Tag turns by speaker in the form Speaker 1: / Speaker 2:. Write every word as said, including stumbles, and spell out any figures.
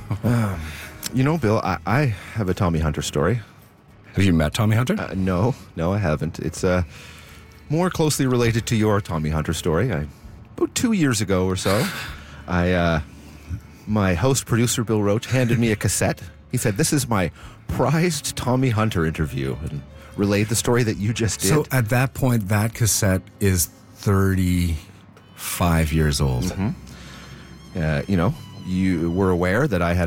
Speaker 1: um, you know, Bill, I, I have a Tommy Hunter story.
Speaker 2: Have you met Tommy Hunter?
Speaker 1: Uh, no, no, I haven't. It's uh, more closely related to your Tommy Hunter story. I, about two years ago or so, I, uh, my host producer, Bill Roach, handed me a cassette. He said, "This is my prized Tommy Hunter interview," and relayed the story that you just did.
Speaker 2: So at that point, that cassette is thirty-five years old.
Speaker 1: Mm-hmm. Uh, you know, you were aware that I had